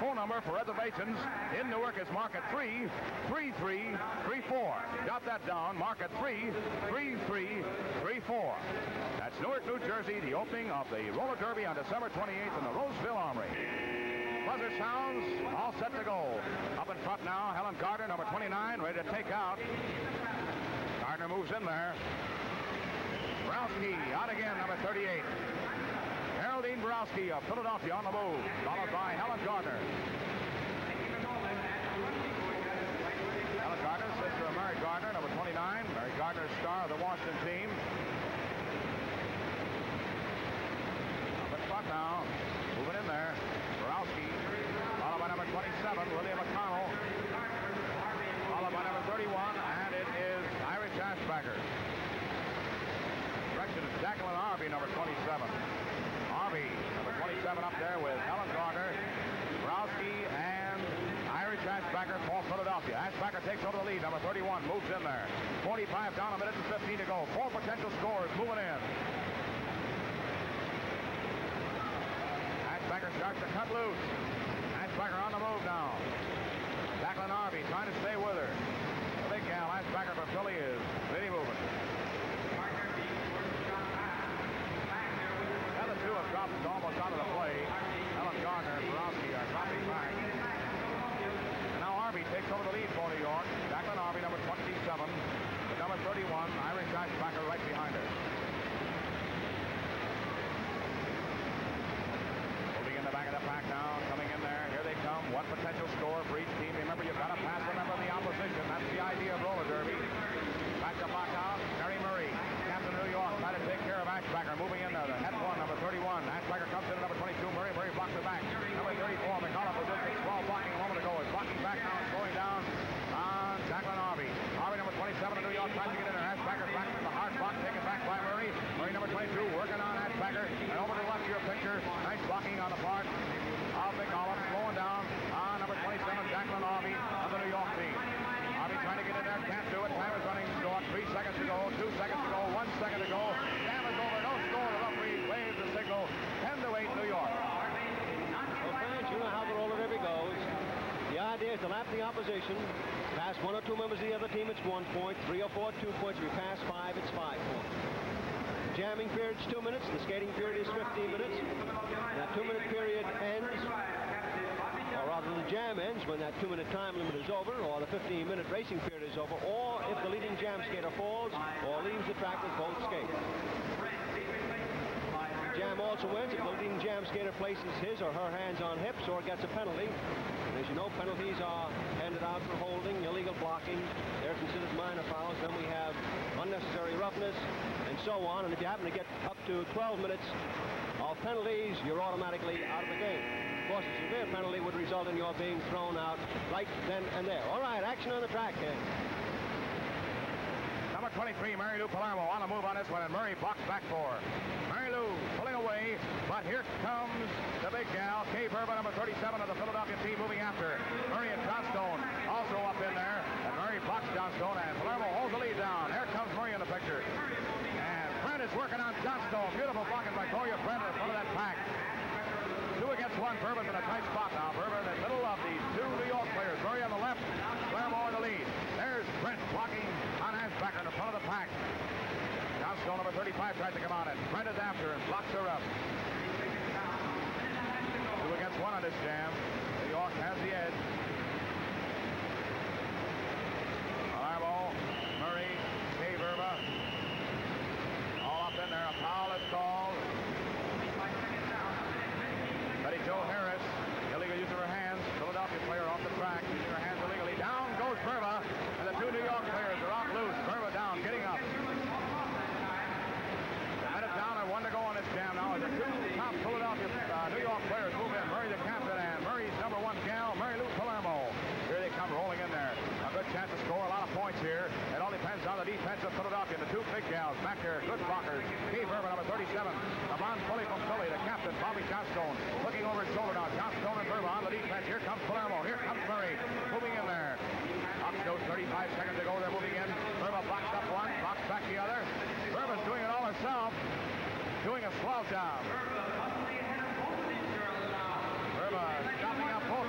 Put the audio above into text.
phone number for reservations in Newark is market 33334. Got that down. Market 33334. That's Newark, New Jersey. The opening of the roller derby on December 28th in the Roseville Armory. Buzzer sounds, all set to go. Up in front now, Helen Gardner, number 29, ready to take out. Gardner moves in there. Borowski out again, number 38. Geraldine Borowski of Philadelphia on the move, followed by Helen Gardner. Helen Gardner, sister of Mary Gardner, number 29. Mary Gardner, star of the Washington team. Up in front now, moving in there. Borowski, followed by number 27, William McConnell. Followed by number 31, and it is Irish Ashbacker. Direction is Jacqueline Arby, number 27. Arby, number 27 up there with Helen Gardner, Borowski, and Irish Ashbacker for Philadelphia. Ashbacker takes over the lead. Number 31 moves in there. 45 down, a minute and 15 to go. 4 potential scores moving in. Ashbacker starts to cut loose. Ashbacker on the move now. Jacqueline Arby trying to stay with her. The big gal, Ashbacker from Philly, is really moving. The other two have dropped almost out of the play. Helen Gardner and Borowski are dropping back. And now Arby takes over the lead for New York. Jacqueline Arby, number 27. With number 31, Irish Ashbacker right behind her. In the back of the pack now, coming in there. Here they come. One potential score for each team. Remember, you've got to pass the number of the opposition. That's the idea of roller derby. Back to block out. Mary Murray, captain of New York, trying to take care of Ashbacker. Moving in there. The head one, number 31. Ashbacker comes in at number 22. Murray blocks it back. Number 34, McCullough was in the small blocking a moment ago. Is blocking back now. It's going down on Jacqueline Arby. Arby, number 27 of New York, trying to get in there. Ashbacker back in the hard block, taken back by Murray. Murray, number 22, working on Ashbacker. And over to the left of your picture. Nice blocking on the part of McCullough, slowing down on number 27, Jacqueline Arby of the New York team. Arby trying to get in there, can't do it. Time is running short. 3 seconds to go, 2 seconds to go, 1 second to go. Jam is over, no score. The referee waves the signal. 10-8 New York. Well, fans, you know how the roller derby goes. The idea is to lap the opposition. Pass 1 or 2 members of the other team, it's 1 point. 3 or 4, 2 points. If you pass 5, it's 5 points. The jamming period is 2 minutes. The skating period is 15 minutes. That 2-minute period ends, or rather the jam ends when that 2-minute time limit is over, or the 15-minute racing period is over, or if the leading jam skater falls or leaves the track with both skates. Jam also wins if the leading jam skater places his or her hands on hips or gets a penalty. And as you know, penalties are handed out for holding, illegal blocking. They're considered minor fouls. Then we have unnecessary roughness and so on. And if you happen to get up to 12 minutes of penalties, you're automatically out of the game. Of course, a severe penalty would result in your being thrown out right then and there. All right, action on the track here. Number 23, Mary Lou Palermo on the move on this one, and Murray blocks back for her. Mary Lou pulling away, but here comes the big gal, Kay Verba, number 37 of the Philadelphia team, moving after. Murray and Johnstone also up in there, and Murray blocks Johnstone, and Palermo holds the lead down. Here comes Murray in the picture. And Brent is working on Johnstone. Beautiful blocking by Gloria Brent in front of that pack. 2 against 1. Verba's in a tight spot now. Verba in the middle of these 2 New York players. Murray on the left, Palermo in the lead. There's Brent blocking on Ashbacker in the front of the pack. Johnstone, number 35, tries to come on it. Brent is after and blocks her up. 2 against 1 on this jam. New York has the edge. Palermo, Murray, Kay Verba. All up in there. A foul is called. Betty Jo Harris, illegal use of her hands. Philadelphia player off the track, using her hands illegally. Down goes Verba, and the 2 New York players are off loose. Verba down, getting up. A minute down and 1 to go on this jam now as the 2 top Philadelphia New York players move in. Murray the captain and Murray's number 1 gal, Mary Lou Palermo. Here they come rolling in there. A good chance to score, a lot of points here. It all depends on the defense of Philadelphia. The 2 big gals back there, good blockers. Kay Verba, number 37. Lamont Pulley from Philly, the captain, Bobby Johnstone. Looking over his shoulder now. Johnstone and Verba on the defense. Here comes Palermo.